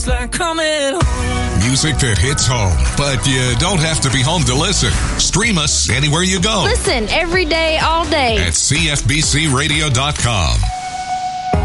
Just like coming home. Music that hits home, but you don't have to be home to listen. Stream us anywhere you go. Listen every day, all day at CFBCRadio.com.